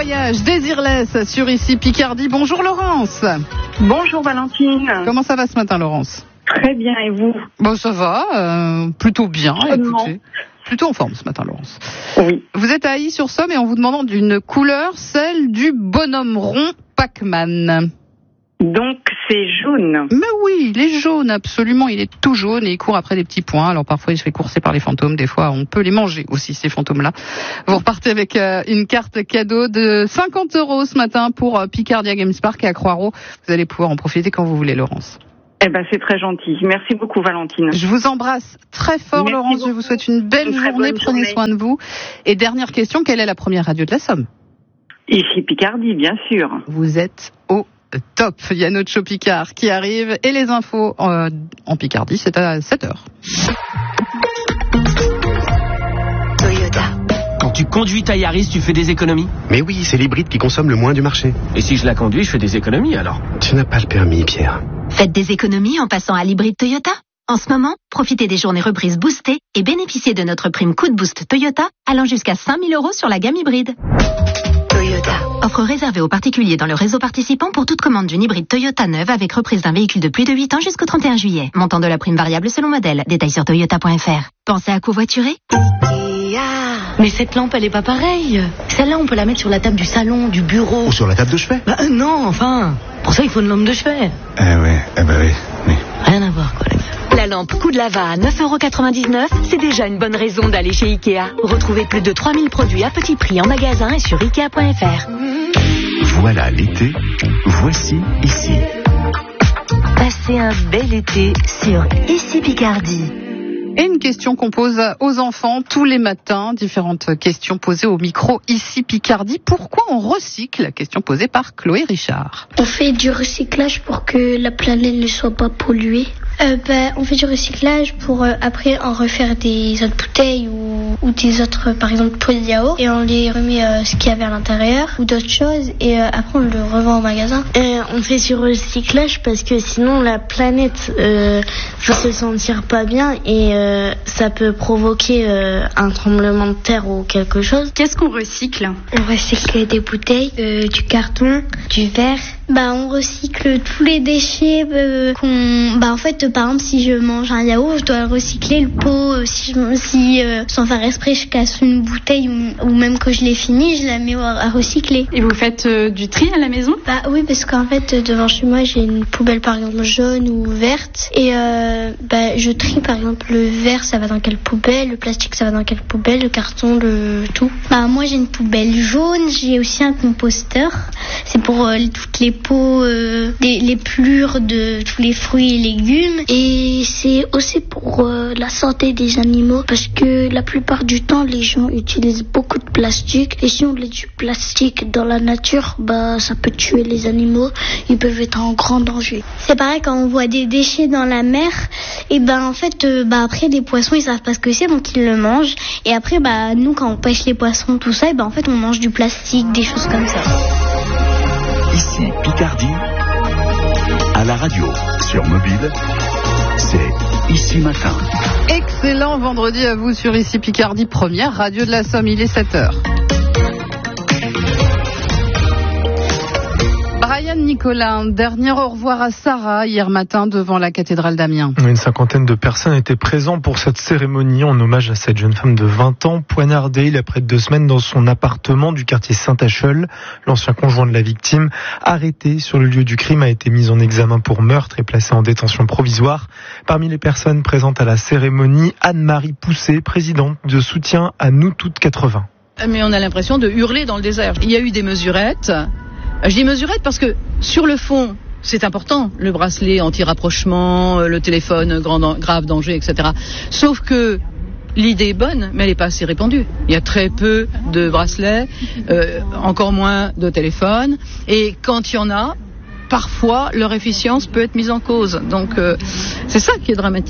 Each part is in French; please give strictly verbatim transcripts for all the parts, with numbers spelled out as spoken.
voyage Désirless sur Ici Picardie. Bonjour Laurence. Bonjour Valentine. Comment ça va ce matin Laurence? Très bien, et vous? Bon, ça va, euh, plutôt bien, écoutez. Plutôt en forme ce matin Laurence. Oui. Vous êtes à Ailly-sur-Somme et en vous demandant d'une couleur, celle du bonhomme rond Pac-Man. Donc c'est jaune. Mais oui, il est jaune, absolument, il est tout jaune et il court après des petits points. Alors parfois il se fait courser par les fantômes, des fois on peut les manger aussi ces fantômes-là. Vous repartez avec euh, une carte cadeau de cinquante euros ce matin pour euh, Picardia Games Park et à Croix-Ros. Vous allez pouvoir en profiter quand vous voulez Laurence. Eh ben c'est très gentil. Merci beaucoup Valentine. Je vous embrasse très fort Merci Laurence, beaucoup. je vous souhaite une belle Une journée, bonne prenez journée. soin de vous. Et dernière question, quelle est la première radio de la Somme? Ici Picardie, bien sûr. Vous êtes au top. Il y a notre show Picard qui arrive et les infos euh, en Picardie, c'est à sept heures. Toyota. Quand tu conduis ta Yaris, tu fais des économies? Mais oui, c'est l'hybride qui consomme le moins du marché. Et si je la conduis, je fais des économies alors? Tu n'as pas le permis, Pierre. Faites des économies en passant à l'hybride Toyota. En ce moment, profitez des journées reprises boostées et bénéficiez de notre prime coup de boost Toyota allant jusqu'à cinq mille euros sur la gamme hybride. Toyota. Offre réservée aux particuliers dans le réseau participant pour toute commande d'une hybride Toyota neuve avec reprise d'un véhicule de plus de huit ans jusqu'au trente et un juillet. Montant de la prime variable selon modèle. Détails sur toyota point f r. Pensez à covoiturer? Mais cette lampe, elle est pas pareille. Celle-là, on peut la mettre sur la table du salon, du bureau. Ou sur la table de chevet. Bah euh, non, enfin. Pour ça, il faut une lampe de chevet. Eh ouais, eh ben oui, oui. Rien à voir, quoi. La lampe coup de lava à neuf euros quatre-vingt-dix-neuf, c'est déjà une bonne raison d'aller chez Ikea. Retrouvez plus de trois mille produits à petit prix en magasin et sur ikea point f r. Voilà l'été, voici Ici. Passez un bel été sur Ici Picardie. Et une question qu'on pose aux enfants tous les matins, différentes questions posées au micro Ici Picardie. Pourquoi on recycle? Question posée par Chloé Richard. On fait du recyclage pour que la planète ne soit pas polluée. Euh, bah, on fait du recyclage pour euh, après en refaire des autres bouteilles ou, ou des autres, par exemple, pots de yaourt, et on les remet euh, ce qu'il y avait à l'intérieur ou d'autres choses, et euh, après on le revend au magasin. Euh, on fait du recyclage parce que sinon la planète euh, va se sentir pas bien et euh, ça peut provoquer euh, un tremblement de terre ou quelque chose. Qu'est-ce qu'on recycle? On recycle des bouteilles, euh, du carton, du verre. Bah, on recycle tous les déchets euh, qu'on... Bah, en fait, par exemple, si je mange un yaourt, je dois recycler le pot. Euh, si, je... si euh, sans faire exprès, je casse une bouteille ou, ou même que je l'ai finie, je la mets à recycler. Et vous faites euh, du tri à la maison? Bah oui, parce qu'en fait, devant chez moi, j'ai une poubelle, par exemple, jaune ou verte. Et euh, bah, je trie, par exemple, le verre, ça va dans quelle poubelle, le plastique, ça va dans quelle poubelle, le carton, le tout. Bah, moi, j'ai une poubelle jaune, j'ai aussi un composteur. C'est pour euh, toutes les pots, euh, les, les plures de tous les fruits et légumes. Et c'est aussi pour euh, la santé des animaux, parce que la plupart du temps les gens utilisent beaucoup de plastique, et si on laisse du plastique dans la nature, bah ça peut tuer les animaux, ils peuvent être en grand danger. C'est pareil quand on voit des déchets dans la mer, et ben en fait euh, bah après les poissons ils savent pas ce que c'est, donc ils le mangent, et après bah nous quand on pêche les poissons tout ça, et ben en fait on mange du plastique, des choses comme ça. Ici Picardie, à la radio, sur mobile, c'est Ici Matin. Excellent vendredi à vous sur Ici Picardie, première radio de la Somme, il est sept heures. Brian Nicolas, un dernier au revoir à Sarah hier matin devant la cathédrale d'Amiens. Une cinquantaine de personnes étaient présentes pour cette cérémonie en hommage à cette jeune femme de vingt ans, poignardée il y a près de deux semaines dans son appartement du quartier Saint-Acheul. L'ancien conjoint de la victime, arrêté sur le lieu du crime, a été mis en examen pour meurtre et placé en détention provisoire. Parmi les personnes présentes à la cérémonie, Anne-Marie Pousset, présidente de soutien à Nous Toutes quatre-vingts. Mais on a l'impression de hurler dans le désert. Il y a eu des mesurettes. Je dis mesurette parce que sur le fond, c'est important, le bracelet anti-rapprochement, le téléphone grand, grave danger, et cetera. Sauf que l'idée est bonne, mais elle n'est pas assez répandue. Il y a très peu de bracelets, euh, encore moins de téléphones, et quand il y en a, parfois leur efficience peut être mise en cause. Donc euh, c'est ça qui est dramatique.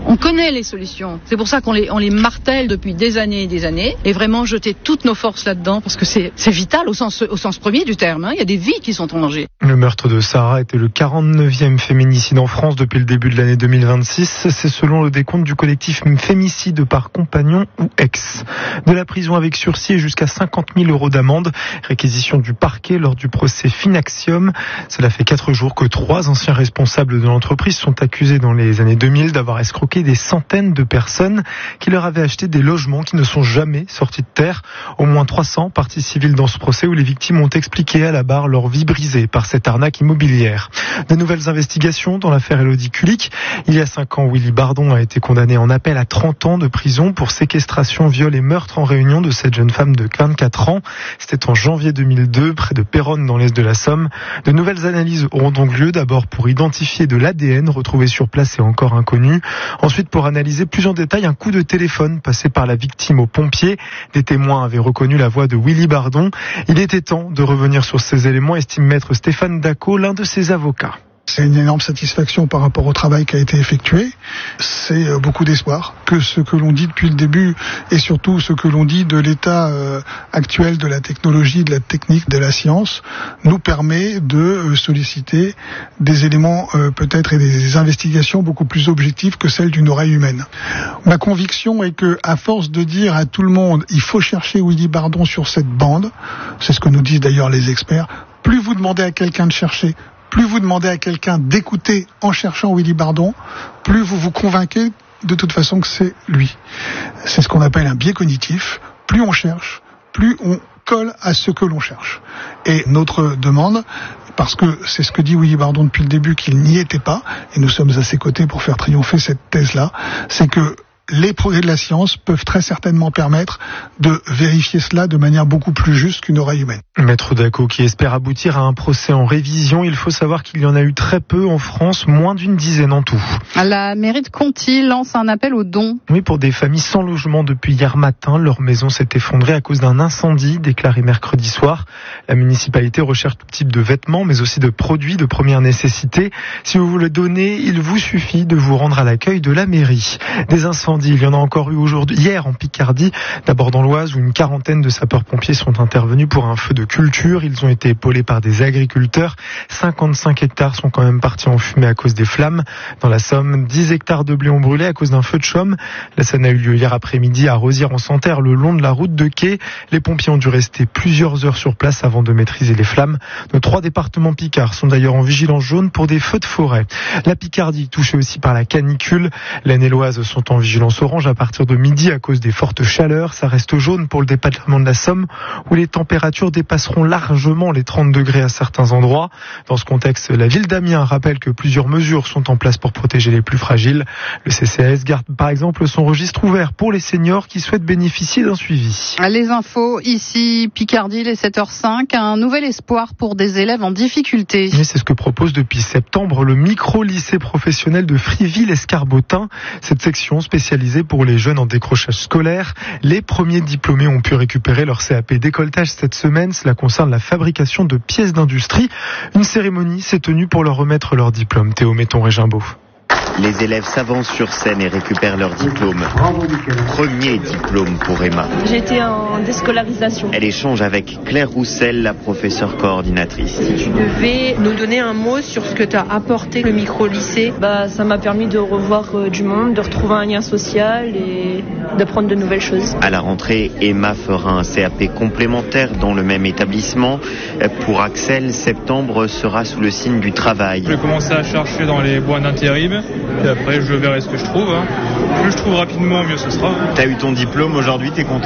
On connaît les solutions. C'est pour ça qu'on les, on les martèle depuis des années et des années. Et vraiment jeter toutes nos forces là-dedans parce que c'est, c'est vital au sens, au sens premier du terme. Hein. Il y a des vies qui sont en danger. Le meurtre de Sarah était le quarante-neuvième féminicide en France depuis le début de l'année deux mille vingt-six. C'est selon le décompte du collectif Fémicide par compagnon ou ex. De la prison avec sursis et jusqu'à cinquante mille euros d'amende. Réquisition du parquet lors du procès Finaxium. Cela fait quatre jours que trois anciens responsables de l'entreprise sont accusés dans les années deux mille d'avoir escroqué des centaines de personnes qui leur avaient acheté des logements qui ne sont jamais sortis de terre. Au moins trois cents parties civiles dans ce procès où les victimes ont expliqué à la barre leur vie brisée par cette arnaque immobilière. De nouvelles investigations dans l'affaire Élodie Kulik. Il y a cinq ans, Willy Bardon a été condamné en appel à trente ans de prison pour séquestration, viol et meurtre en réunion de cette jeune femme de vingt-quatre ans. C'était en janvier deux mille deux, près de Péronne dans l'est de la Somme. De nouvelles analyses auront donc lieu, d'abord pour identifier de l'A D N retrouvé sur place et encore inconnu. Ensuite pour analyser plus en détail un coup de téléphone passé par la victime aux pompiers. Des témoins avaient reconnu la voix de Willy Bardon. Il était temps de revenir sur ces éléments, estime maître Stéphane Dacot, l'un de ses avocats. C'est une énorme satisfaction par rapport au travail qui a été effectué. C'est beaucoup d'espoir que ce que l'on dit depuis le début et surtout ce que l'on dit de l'état actuel de la technologie, de la technique, de la science nous permet de solliciter des éléments peut-être et des investigations beaucoup plus objectives que celles d'une oreille humaine. Ma conviction est que à force de dire à tout le monde il faut chercher Willy Bardon sur cette bande, c'est ce que nous disent d'ailleurs les experts, plus vous demandez à quelqu'un de chercher, plus vous demandez à quelqu'un d'écouter en cherchant Willy Bardon, plus vous vous convainquez de toute façon que c'est lui. C'est ce qu'on appelle un biais cognitif. Plus on cherche, plus on colle à ce que l'on cherche. Et notre demande, parce que c'est ce que dit Willy Bardon depuis le début, qu'il n'y était pas, et nous sommes à ses côtés pour faire triompher cette thèse-là, c'est que les progrès de la science peuvent très certainement permettre de vérifier cela de manière beaucoup plus juste qu'une oreille humaine. Maître Dacot qui espère aboutir à un procès en révision. Il faut savoir qu'il y en a eu très peu en France, moins d'une dizaine en tout. La mairie de Conty lance un appel aux dons. Oui, pour des familles sans logement depuis hier matin. Leur maison s'est effondrée à cause d'un incendie déclaré mercredi soir. La municipalité recherche tout type de vêtements, mais aussi de produits de première nécessité. Si vous voulez donner, il vous suffit de vous rendre à l'accueil de la mairie. Des incendies, il y en a encore eu aujourd'hui, hier en Picardie, d'abord dans l'Oise où une quarantaine de sapeurs-pompiers sont intervenus pour un feu de culture. Ils ont été épaulés par des agriculteurs. cinquante-cinq hectares sont quand même partis en fumée à cause des flammes. Dans la Somme, dix hectares de blé ont brûlé à cause d'un feu de chaume. La scène a eu lieu hier après-midi à Rosières-en-Santerre, le long de la route de Quai. Les pompiers ont dû rester plusieurs heures sur place avant de maîtriser les flammes. Nos trois départements picards sont d'ailleurs en vigilance jaune pour des feux de forêt. La Picardie, touchée aussi par la canicule. L'Aisne et l'Oise sont en vigilance orange à partir de midi à cause des fortes chaleurs. Ça reste jaune pour le département de la Somme où les températures dépasseront largement les trente degrés à certains endroits. Dans ce contexte, la ville d'Amiens rappelle que plusieurs mesures sont en place pour protéger les plus fragiles. Le C C A S garde par exemple son registre ouvert pour les seniors qui souhaitent bénéficier d'un suivi. Les infos ici, Picardie, les sept heures cinq, un nouvel espoir pour des élèves en difficulté. Et c'est ce que propose depuis septembre le micro-lycée professionnel de Friville-Escarbotin. Cette section spécialisée pour les jeunes en décrochage scolaire. Les premiers diplômés ont pu récupérer leur C A P décolletage cette semaine. Cela concerne la fabrication de pièces d'industrie. Une cérémonie s'est tenue pour leur remettre leur diplôme. Théo Metton-Régimbaud. Les élèves s'avancent sur scène et récupèrent leur diplôme. Premier diplôme pour Emma. J'étais en déscolarisation. Elle échange avec Claire Roussel, la professeure coordinatrice. Si tu devais nous donner un mot sur ce que t'as apporté le micro-lycée, bah, ça m'a permis de revoir euh, du monde, de retrouver un lien social et d'apprendre de nouvelles choses. À la rentrée, Emma fera un C A P complémentaire dans le même établissement. Pour Axel, septembre sera sous le signe du travail. Je vais commencer à chercher dans les bois d'intérim. Et après, je verrai ce que je trouve. Hein. Plus je trouve rapidement, mieux ce sera. T'as eu ton diplôme aujourd'hui, t'es content ?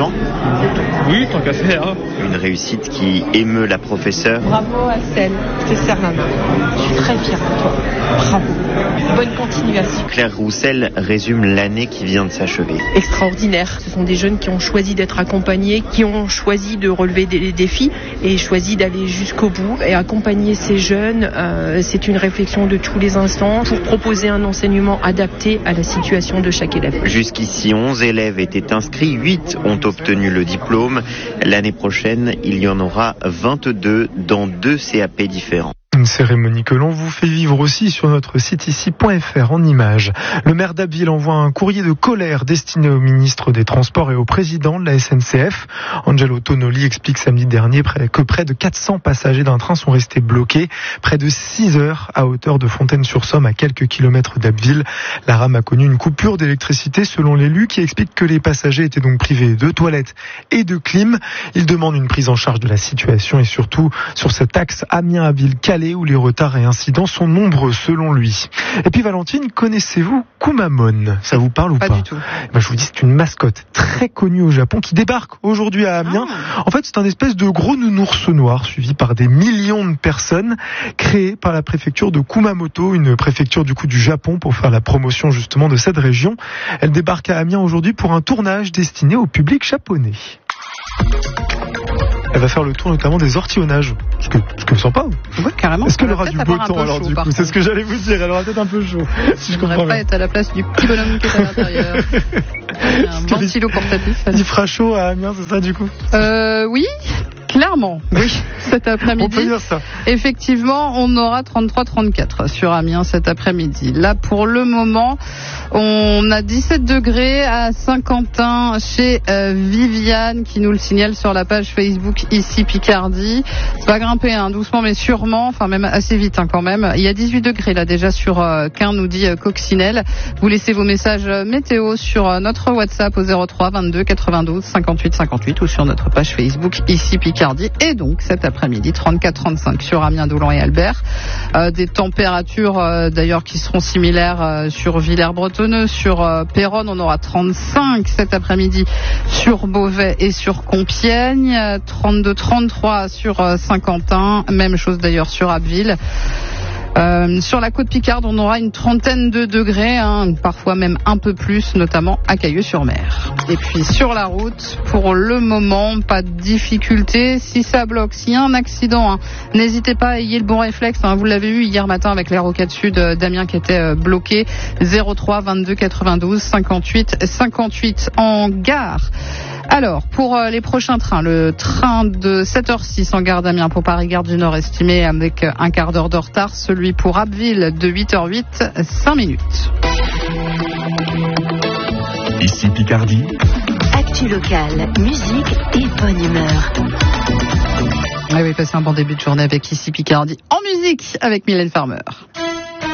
Oui, tant qu'à faire. Une réussite qui émeut la professeure. Bravo Axel, je te serre la main. Je suis très fière de toi. Bravo. Bonne continuation. Claire Roussel résume l'année qui vient de s'achever. Extraordinaire. Ce sont des jeunes qui ont choisi d'être accompagnés, qui ont choisi de relever des défis et choisi d'aller jusqu'au bout. Et accompagner ces jeunes, euh, c'est une réflexion de tous les instants pour proposer un enseignement adapté à la situation de chaque élève. Jusqu'ici, onze élèves étaient inscrits, huit ont obtenu le diplôme. L'année prochaine, il y en aura vingt-deux dans deux C A P différents. Une cérémonie que l'on vous fait vivre aussi sur notre site ici point f r en images. Le maire d'Abbeville envoie un courrier de colère destiné au ministre des Transports et au président de la S N C F. Angelo Tonoli explique samedi dernier que près de quatre cents passagers d'un train sont restés bloqués près de six heures à hauteur de Fontaine-sur-Somme, à quelques kilomètres d'Abbeville. La rame a connu une coupure d'électricité selon l'élu qui explique que les passagers étaient donc privés de toilettes et de clim. Il demande une prise en charge de la situation et surtout sur cet axe Amiens-Abbeville-Calais où les retards et incidents sont nombreux selon lui. Et puis Valentine, connaissez-vous Kumamon? Ça vous parle ou pas? Pas du tout. Ben, je vous dis, c'est une mascotte très connue au Japon qui débarque aujourd'hui à Amiens. Ah. En fait, c'est un espèce de gros nounours noir suivi par des millions de personnes, créé par la préfecture de Kumamoto, une préfecture du coup du Japon, pour faire la promotion justement de cette région. Elle débarque à Amiens aujourd'hui pour un tournage destiné au public japonais. Elle va faire le tour notamment des ortillonnages. Ce que, ce que sympa. Ouais, carrément. Est-ce qu'elle aura du beau temps alors chaud, du coup? C'est ce que j'allais vous dire. Elle aura peut-être un peu chaud. Si je comprends pas être à la place du petit bonhomme qui est à l'intérieur. Un ventilo portatif. Il fera chaud à Amiens, c'est ça du coup? Euh, oui. Clairement, oui, cet après-midi. On peut dire ça. Effectivement, on aura trente-trois trente-quatre sur Amiens cet après-midi. Là, pour le moment, on a dix-sept degrés à Saint-Quentin chez euh, Viviane qui nous le signale sur la page Facebook ici Picardie. Ça va grimper hein, doucement mais sûrement, enfin même assez vite hein, quand même. Il y a dix-huit degrés là déjà sur euh, Quin, nous dit euh, Coccinelle. Vous laissez vos messages euh, météo sur euh, notre WhatsApp au zéro trois vingt-deux quatre-vingt-douze cinquante-huit cinquante-huit ou sur notre page Facebook ici Picardie. Et donc cet après-midi trente-quatre trente-cinq sur Amiens, Doulan et Albert. Euh, des températures euh, d'ailleurs qui seront similaires euh, sur Villers-Bretonneux, sur euh, Péronne. On aura trente-cinq cet après-midi sur Beauvais et sur Compiègne, trente-deux trente-trois sur euh, Saint-Quentin, même chose d'ailleurs sur Abbeville. Euh, sur la côte Picarde, on aura une trentaine de degrés, hein, parfois même un peu plus, notamment à Cailleux-sur-Mer. Et puis sur la route, pour le moment, pas de difficulté. Si ça bloque, s'il y a un accident, hein, n'hésitez pas à ayez le bon réflexe. Hein, vous l'avez vu hier matin avec les rocades sud euh, d'Amiens qui était euh, bloqué. zéro trois vingt-deux quatre-vingt-douze cinquante-huit cinquante-huit en gare. Alors, pour euh, les prochains trains, le train de sept heures six en gare d'Amiens pour Paris-Gare du Nord estimé avec euh, un quart d'heure de retard. Celui pour Abbeville de huit heures huit, cinq minutes. Ici Picardie. Actu locale, musique et bonne humeur. Ah oui, passez un bon début de journée avec Ici Picardie en musique avec Mylène Farmer.